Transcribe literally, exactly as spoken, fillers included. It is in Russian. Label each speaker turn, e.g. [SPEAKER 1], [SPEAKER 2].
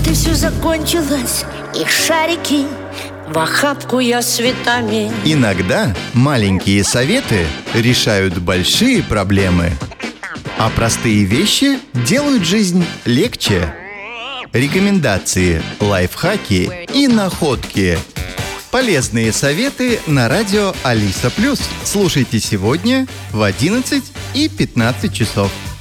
[SPEAKER 1] Вот и все закончилось, и шарики в охапку я с цветами.
[SPEAKER 2] Иногда маленькие советы решают большие проблемы, а простые вещи делают жизнь легче. Рекомендации, лайфхаки и находки. Полезные советы на радио Алиса Плюс. Слушайте сегодня в одиннадцать и пятнадцать часов.